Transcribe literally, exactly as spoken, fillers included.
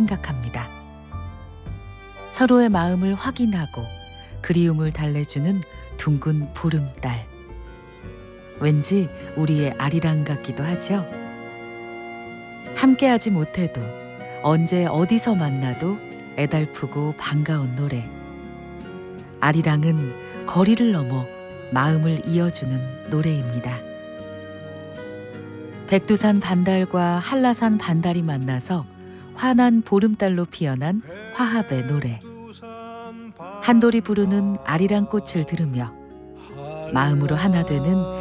생각합니다. 서로의 마음을 확인하고 그리움을 달래주는 둥근 보름달. 왠지 우리의 아리랑 같기도 하죠. 함께하지 못해도 언제 어디서 만나도 애달프고 반가운 노래. 아리랑은 거리를 넘어 마음을 이어주는 노래입니다. 백두산 반달과 한라산 반달이 만나서 환한 보름달로 피어난 화합의 노래. 한돌이 부르는 아리랑 꽃을 들으며 마음으로 하나 되는